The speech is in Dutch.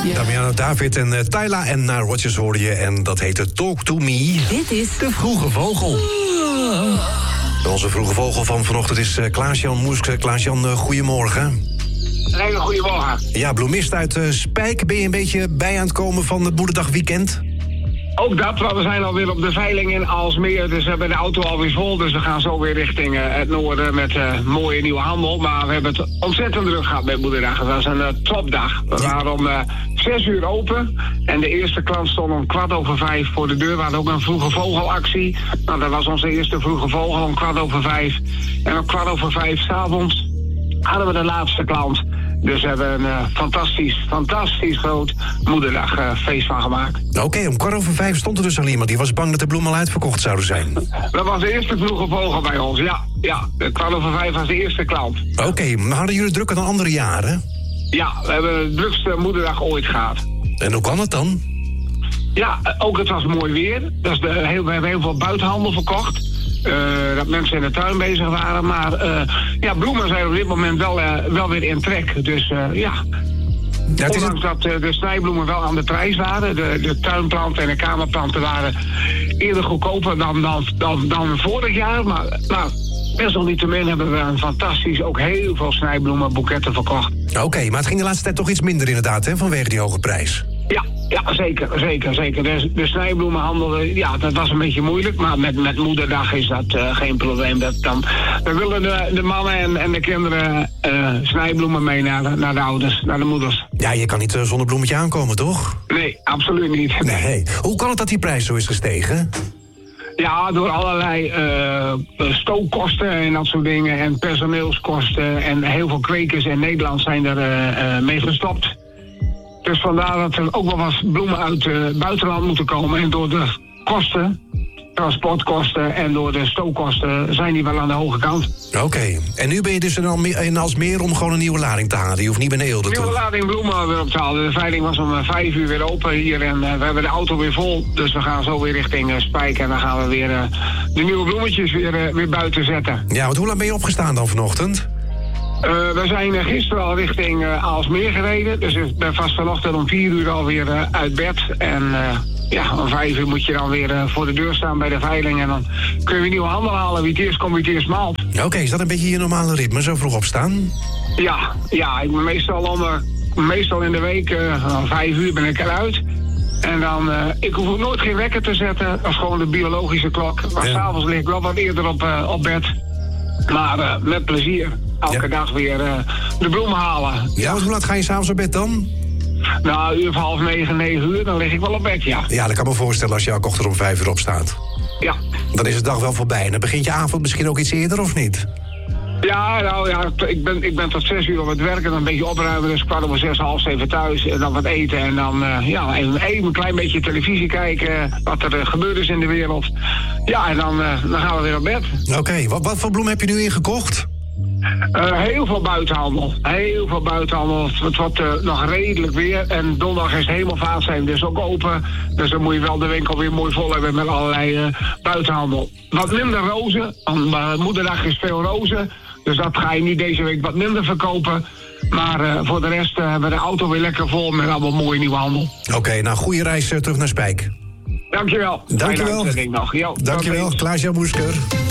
Damiano, David en Tyla en naar Rodgers hoorde je. En dat heette Talk to Me. Dit is De Vroege Vogel. Onze Vroege Vogel van vanochtend is Klaas-Jan Moeske. Klaas-Jan, goedemorgen. Een hele goede morgen. Ja, bloemist uit Spijk. Ben je een beetje bij aan het komen van het Moederdagweekend? Ook dat, want we zijn alweer op de veiling in Aalsmeer. Dus we hebben de auto alweer vol. Dus we gaan zo weer richting het noorden met mooie nieuwe handel. Maar we hebben het ontzettend druk gehad met Moederdag. Het was een topdag. We waren om 6 uur open. En de eerste klant stond om 5:15 voor de deur. We hadden ook een vroege vogelactie. Nou, dat was onze eerste vroege vogel om 5:15. En om 5:15 s'avonds hadden we de laatste klant. Dus we hebben een fantastisch groot Moederdagfeest van gemaakt. Oké, om 5:15 stond er dus al iemand. Die was bang dat de bloemen al uitverkocht zouden zijn. Dat was de eerste vroege vogel bij ons, ja. 5:15 was de eerste klant. Oké, maar hadden jullie drukker dan andere jaren? Ja, we hebben de drukste Moederdag ooit gehad. En hoe kan het dan? Ja, ook het was mooi weer. Dus we hebben heel veel buitenhandel verkocht. Dat mensen in de tuin bezig waren. Maar bloemen zijn op dit moment wel weer in trek. Dus ondanks dat de snijbloemen wel aan de prijs waren. De tuinplanten en de kamerplanten waren eerder goedkoper dan vorig jaar. Maar desalniettemin hebben we een ook heel veel snijbloemenboeketten verkocht. Oké, maar het ging de laatste tijd toch iets minder inderdaad, hè, vanwege die hoge prijs. Ja, zeker. De snijbloemenhandel, dat was een beetje moeilijk. Maar met Moederdag is dat geen probleem. Dan willen de mannen en de kinderen snijbloemen mee naar de ouders, naar de moeders. Ja, je kan niet zonder bloemetje aankomen, toch? Nee, absoluut niet. Nee. Hoe kan het dat die prijs zo is gestegen? Ja, door allerlei stookkosten en dat soort dingen. En personeelskosten. En heel veel kwekers in Nederland zijn er mee gestopt. Dus vandaar dat er ook wel wat bloemen uit het buitenland moeten komen. En door de kosten, transportkosten en door de stookkosten zijn die wel aan de hoge kant. Oké, en nu ben je dus in Aalsmeer om gewoon een nieuwe lading te halen. Je hoeft niet bij Eelde toe. Een nieuwe lading bloemen weer op te halen. De veiling was om 5 uur weer open hier en we hebben de auto weer vol. Dus we gaan zo weer richting Spijk en dan gaan we weer de nieuwe bloemetjes weer buiten zetten. Ja, want hoe lang ben je opgestaan dan vanochtend? We zijn gisteren al richting Aalsmeer gereden. Dus ik ben vast vanochtend om 4 uur alweer uit bed. En om 5 uur moet je dan weer voor de deur staan bij de veiling. En dan kun je weer nieuwe handel halen. Wie het eerst komt, wie het eerst maalt. Oké, is dat een beetje je normale ritme, zo vroeg opstaan? Ja, ik ben meestal in de week, om 5 uur ben ik eruit. En dan, ik hoef nooit geen wekker te zetten. Dat is gewoon de biologische klok. Maar s'avonds lig ik wel wat eerder op bed. Maar met plezier. Elke dag weer de bloemen halen. Ja, hoe laat ga je s'avonds op bed dan? Nou, 8:30, 9 uur, dan lig ik wel op bed, ja. Ja, dat kan me voorstellen als je elke ochtend om 5 uur opstaat. Ja. Dan is de dag wel voorbij. En dan begint je avond misschien ook iets eerder, of niet? Ja, ik ben tot 6 uur op het werk en dan een beetje opruimen. Dus 6:15, 6:30 thuis en dan wat eten. En dan even een klein beetje televisie kijken, wat er gebeurd is in de wereld. Ja, en dan gaan we weer op bed. Oké, wat voor bloem heb je nu ingekocht? Heel veel buitenhandel. Het wordt nog redelijk weer. En donderdag is hemelvaart, zijn dus ook open. Dus dan moet je wel de winkel weer mooi vol hebben met allerlei buitenhandel. Wat minder rozen. Want Moederdag is veel rozen. Dus dat ga je nu deze week wat minder verkopen. Maar voor de rest hebben we de auto weer lekker vol met allemaal mooie nieuwe handel. Oké, nou goede reis terug naar Spijk. Dankjewel. Dankjewel, Klaas-Jan Moesker.